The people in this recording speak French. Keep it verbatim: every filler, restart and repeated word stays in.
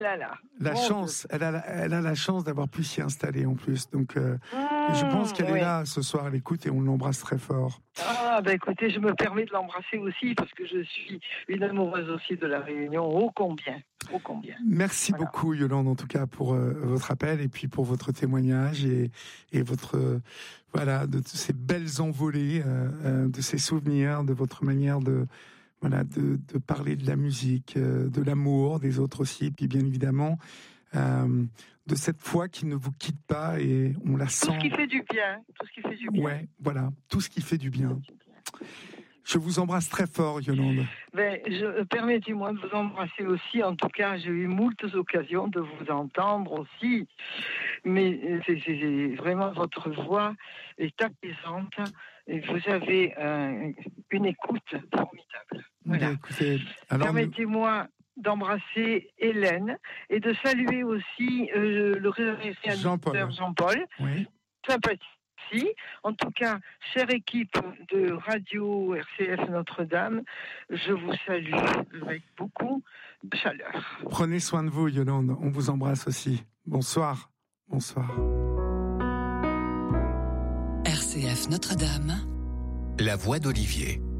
là là. La Mon chance, elle a, la, elle a la chance d'avoir pu s'y installer en plus. Donc, euh, mmh, je pense qu'elle oui. est là ce soir à l'écoute et on l'embrasse très fort. Ah, ben écoutez, je me permets de l'embrasser aussi parce que je suis une amoureuse aussi de la Réunion. Ô combien, ô combien. Merci voilà. beaucoup, Yolande, en tout cas, pour euh, votre appel et puis pour votre témoignage et, et votre, euh, voilà, de ces belles envolées, euh, euh, de ces souvenirs, de votre manière de, voilà, de, de parler de la musique, euh, de l'amour, des autres aussi, et puis bien évidemment, euh, de cette foi qui ne vous quitte pas et on la sent. Tout ce qui fait du bien, tout ce qui fait du bien. Ouais, voilà, tout ce qui fait du bien. Je vous embrasse très fort, Yolande. Ben, je, permettez-moi de vous embrasser aussi. En tout cas, j'ai eu moultes occasions de vous entendre aussi. Mais c'est, c'est, vraiment, votre voix est apaisante et vous avez euh, une écoute formidable. Voilà. Mais écoutez, alors permettez-moi nous... d'embrasser Hélène et de saluer aussi euh, le réalisateur Jean-Paul. Jean-Paul. Oui. Sympathique. En tout cas, chère équipe de Radio R C F Notre-Dame, je vous salue avec beaucoup de chaleur. Prenez soin de vous, Yolande. On vous embrasse aussi. Bonsoir. Bonsoir. R C F Notre-Dame. La voix d'Olivier.